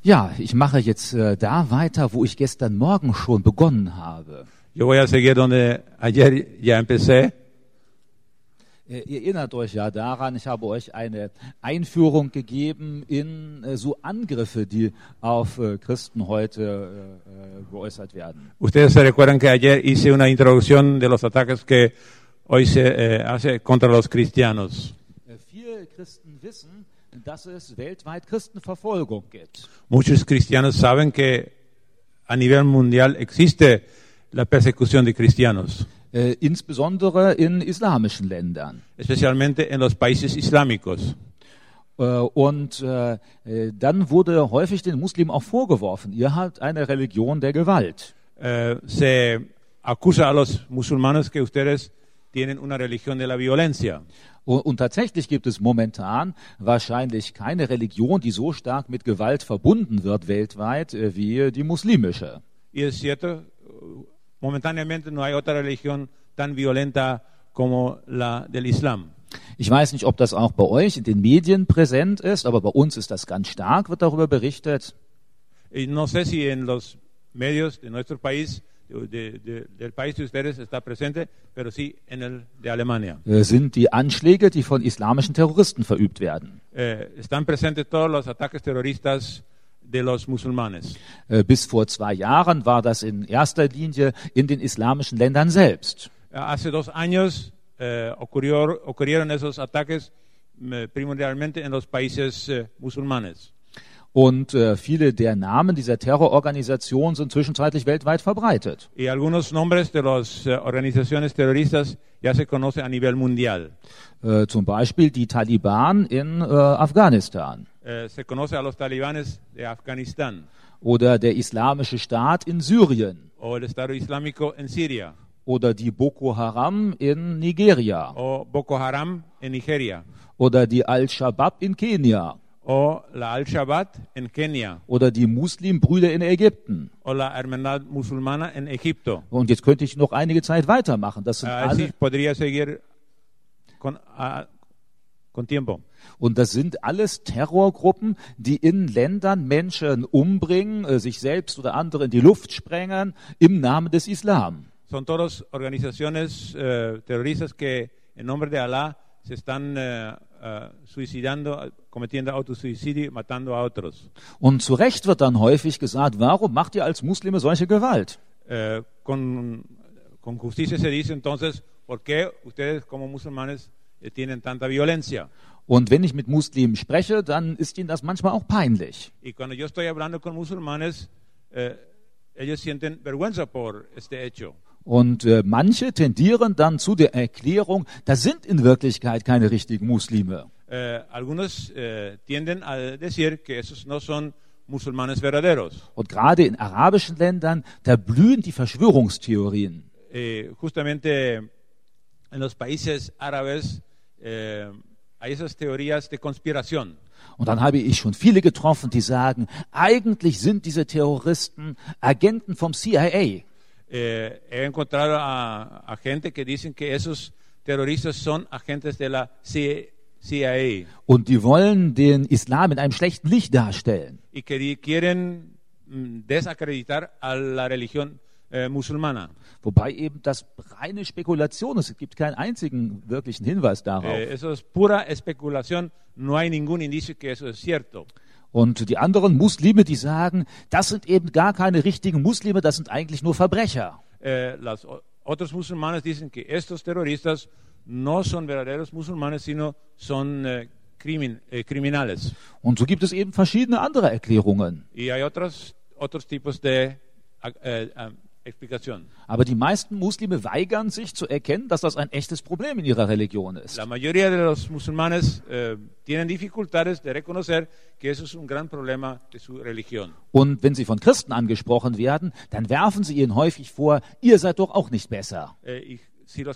Ja, ich mache jetzt da weiter, wo ich gestern Morgen schon begonnen habe. Yo voy a seguir donde ayer ya empecé. Ihr erinnert euch ja daran, ich habe euch eine Einführung gegeben in so Angriffe, die auf Christen heute geäußert werden. Ustedes se recuerdan que ayer hice una introducción de los ataques que hoy se hace contra los cristianos. Viele Christen wissen, dass es weltweit Christenverfolgung gibt. Muchos cristianos saben que a nivel mundial existe la persecución de cristianos, Insbesondere in islamischen Ländern. especialmente en los países islámicos. Und dann wurde häufig den Muslimen auch vorgeworfen, ihr habt eine Religion der Gewalt. Se acusa a los musulmanes que ustedes tienen una religión de la violencia. Und tatsächlich gibt es momentan wahrscheinlich keine Religion, die so stark mit Gewalt verbunden wird weltweit wie die muslimische. Y es cierto, momentáneamente no hay otra religión tan violenta como la del Islam. Ich weiß nicht, ob das auch bei euch in den Medien präsent ist, aber bei uns ist das ganz stark, wird darüber berichtet. Y no sé si en los medios de nuestro país, del país de ustedes está presente, pero sí en el de Alemania. Sind die Anschläge, die von islamischen Terroristen verübt werden. Están presentes todos los ataques terroristas de los musulmanes. Bis vor 2 Jahren war das in erster Linie in den islamischen Ländern selbst. Hace 2 años ocurrieron esos ataques primordialmente en los países musulmanes. Und viele der Namen dieser Terrororganisation sind zwischenzeitlich weltweit verbreitet. Y algunos nombres de las organizaciones terroristas ya se conocen a nivel mundial. Zum Beispiel die Taliban in Afghanistan. Se conoce a los talibanes de Afganistán. Oder der Islamische Staat in Syrien. O el Estado Islámico en Siria. Oder die Boko Haram in Nigeria. O Boko Haram en Nigeria. Oder die Al-Shabaab in Kenia. O la Al-Shabaab en Kenia. Oder die Muslimbrüder in Ägypten. O la Hermandad Musulmana en Egipto. Und jetzt könnte ich noch einige Zeit weitermachen. Das sind alle, podría seguir con tiempo. Und das sind alles Terrorgruppen, die in Ländern Menschen umbringen, sich selbst oder andere in die Luft sprengen, im Namen des Islam. Son todas organizaciones terroristas que en nombre de Alá se están suicidando, cometiendo autosuicidio, matando a otros. Und zu Recht wird dann häufig gesagt, warum macht ihr als Muslime solche Gewalt? Con justicia se dice entonces, ¿por qué ustedes como musulmanes tienen tanta violencia? Und wenn ich mit Muslimen spreche, dann ist ihnen das manchmal auch peinlich. Y cuando yo estoy hablando con musulmanes, ellos sienten vergüenza por este hecho. Und manche tendieren dann zu der Erklärung, das sind in Wirklichkeit keine richtigen Muslime. Algunos tienden a decir que esos no son musulmanes verdaderos. Und gerade in arabischen Ländern, da blühen die Verschwörungstheorien. Justamente en los países árabes hay esas teorías de conspiración. Und dann habe ich schon viele getroffen, die sagen, eigentlich sind diese Terroristen Agenten vom CIA. He encontrado a gente que dicen que esos terroristas son agentes de la CIA. Und die wollen den Islam in einem schlechten Licht darstellen. Y que quieren desacreditar a la religión musulmana. Wobei eben das reine Spekulation ist. Es gibt keinen einzigen wirklichen Hinweis darauf. Eso es pura especulación. No hay ningún indicio que eso es cierto. Und die anderen Muslime, die sagen, das sind eben gar keine richtigen Muslime, das sind eigentlich nur Verbrecher. Los otros musulmanes dicen que estos terroristas no son verdaderos musulmanes, sino son criminales. Und so gibt es eben verschiedene andere Erklärungen. Y hay otros tipos de explicación. Aber die meisten Muslime weigern sich zu erkennen, dass das ein echtes Problem in ihrer Religion ist. La mayoría de los musulmanes tienen dificultades de reconocer que eso es un gran problema de su religión. Und wenn sie von Christen angesprochen werden, dann werfen sie ihnen häufig vor, ihr seid doch auch nicht besser. Y